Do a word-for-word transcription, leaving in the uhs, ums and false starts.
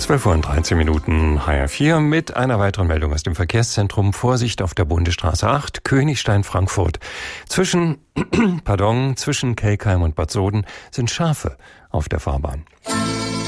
zwölf Uhr und dreizehn Minuten H R vier mit einer weiteren Meldung aus dem Verkehrszentrum. Vorsicht auf der Bundesstraße acht, Königstein-Frankfurt. Zwischen, pardon, zwischen Kelkheim und Bad Soden sind Schafe auf der Fahrbahn.